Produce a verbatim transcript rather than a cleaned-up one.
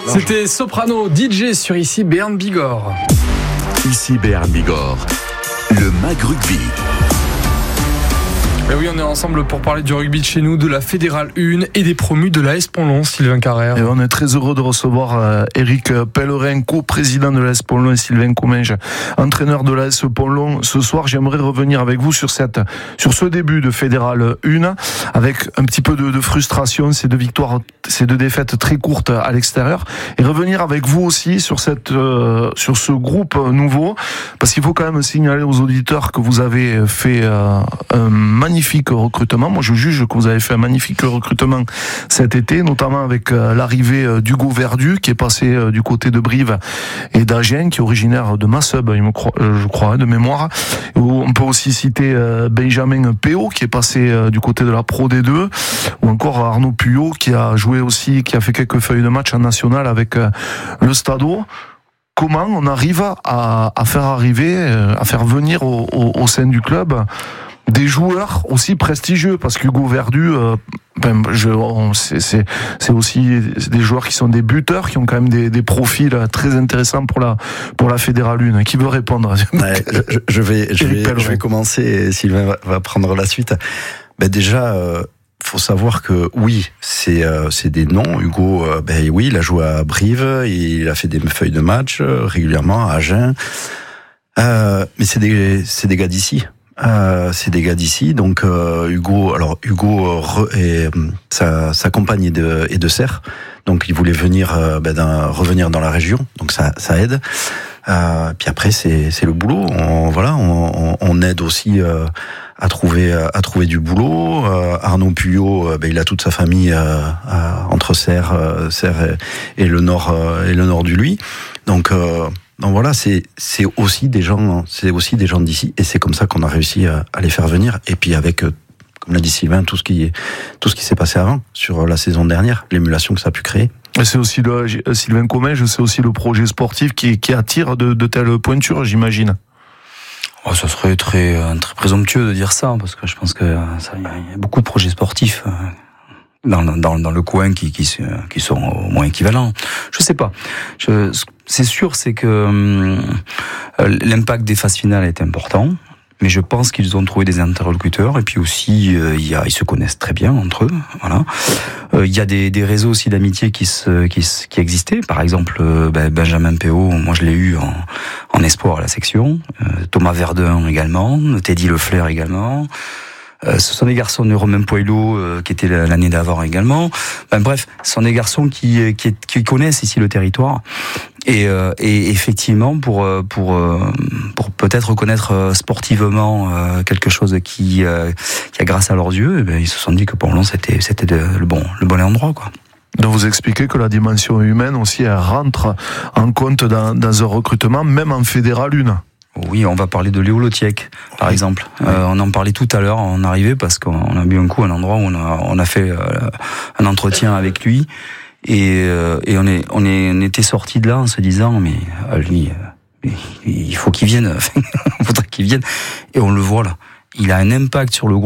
C'était Soprano, D J sur Ici Béarn Bigorre. Ici Béarn Bigorre, le Mag Rugby. Mais oui, on est ensemble pour parler du rugby de chez nous, de la Fédérale un et des promus de l'A S Pont-Long, Sylvain Carrère. Et on est très heureux de recevoir euh, Éric Pellerin, co-président de l'A S Pont-Long, et Sylvain Comminges, entraîneur de l'A S Pont-Long. Ce soir, j'aimerais revenir avec vous sur cette, sur ce début de Fédérale un, avec un petit peu de, de frustration, ces deux victoires, ces deux défaites très courtes à l'extérieur, et revenir avec vous aussi sur cette, euh, sur ce groupe nouveau, parce qu'il faut quand même signaler aux auditeurs que vous avez fait euh, un magnifique magnifique recrutement. Moi, je juge que vous avez fait un magnifique recrutement cet été, notamment avec euh, l'arrivée euh, d'Hugo Verdu, qui est passé euh, du côté de Brive et d'Agen, qui est originaire de Massub, il me croit, euh, je crois, hein, de mémoire. On peut aussi citer euh, Benjamin Péot, qui est passé euh, du côté de la Pro D deux, ou encore Arnaud Puyot, qui a joué aussi, qui a fait quelques feuilles de match en national avec euh, le Stadeau. Comment on arrive à, à faire arriver, euh, à faire venir au, au, au sein du club des joueurs aussi prestigieux, parce qu'Hugo Verdu, euh, ben, je, on, c'est, c'est, c'est aussi des joueurs qui sont des buteurs, qui ont quand même des, des profils très intéressants pour la, pour la Fédérale un. Qui veut répondre? Ouais, je, je, vais, je, vais, je vais commencer et Sylvain va, va prendre la suite. Ben déjà, euh, faut savoir que oui, c'est, euh, c'est des noms. Hugo, euh, ben oui, il a joué à Brive, il a fait des feuilles de match euh, régulièrement à Agen. Euh, mais c'est des, c'est des gars d'ici. Euh, c'est des gars d'ici, donc euh, Hugo, alors Hugo euh, re, et sa, sa compagne est de, est de Serres, donc il voulait venir, euh, ben, d'un, revenir dans la région, donc ça, ça aide. Euh, puis après c'est, c'est le boulot. On, voilà, on, on aide aussi euh, à trouver, à trouver du boulot. Euh, Arnaud Puyot, euh, ben, il a toute sa famille euh, euh, entre Serres, euh, Serres et, et le nord, euh, et le nord du Lui, donc. Euh, Donc voilà, c'est c'est aussi des gens, c'est aussi des gens d'ici, et c'est comme ça qu'on a réussi à, à les faire venir. Et puis avec, comme l'a dit Sylvain, tout ce qui tout ce qui s'est passé avant sur la saison dernière, l'émulation que ça a pu créer. Et c'est aussi le Sylvain Comminges, c'est aussi le projet sportif qui qui attire de, de telles pointures, j'imagine. Oh, ça serait très très présomptueux de dire ça, parce que je pense que ça, y a beaucoup de projets sportifs dans dans dans le coin qui qui qui sont au moins équivalents. Je sais pas. Je c'est sûr, c'est que euh, l'impact des phases finales est important, mais je pense qu'ils ont trouvé des interlocuteurs, et puis aussi euh, il y a, ils se connaissent très bien entre eux. Voilà. Euh, il y a des, des réseaux aussi d'amitié qui se, qui, qui existaient. Par exemple, euh, ben, Benjamin Péot, moi je l'ai eu en, en espoir à la section. Euh, Thomas Verdun également, Teddy Lefleur également. Euh, ce sont des garçons de Romain Poilot euh, qui était l'année d'avant également. Ben, bref, ce sont des garçons qui, qui, qui connaissent ici le territoire. Et, euh, et effectivement, pour pour pour peut-être reconnaître sportivement euh, quelque chose qui euh, qui a grâce à leurs yeux, eh bien, ils se sont dit que Pont-Long c'était c'était de, le bon le bon endroit, quoi. Donc vous expliquez que la dimension humaine aussi elle rentre en compte dans, dans un recrutement, même en Fédérale un. Oui, on va parler de Léo Lotiec, par oui. exemple. Oui. Euh, on en parlait tout à l'heure en arrivée, parce qu'on a bu un coup à un endroit où on a on a fait euh, un entretien avec lui. Et, euh, et on est, on est, on était sortis de là en se disant, mais euh, lui, euh, il faut qu'il vienne, il faudrait qu'il vienne. Et on le voit là. Il a un impact sur le groupe.